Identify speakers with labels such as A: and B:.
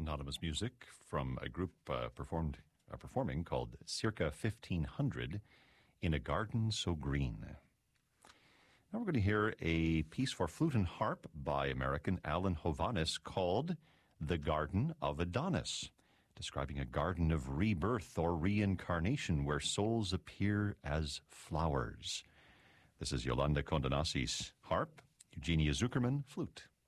A: anonymous music from a group performing called Circa 1500 in a Garden So Green. Now we're going to hear a piece for flute and harp by American Alan Hovhaness called The Garden of Adonis, describing a garden of rebirth or reincarnation where souls appear as flowers. This is Yolanda Condonasi's harp, Eugenia Zuckerman, flute.